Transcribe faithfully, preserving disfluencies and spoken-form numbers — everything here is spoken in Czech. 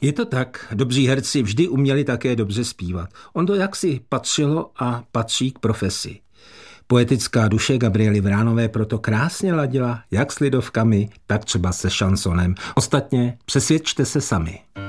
Je to tak, dobří herci vždy uměli také dobře zpívat. On to jaksi patřilo a patří k profesi. Poetická duše Gabriely Vránové proto krásně ladila jak s lidovkami, tak třeba se šansonem. Ostatně přesvědčte se sami.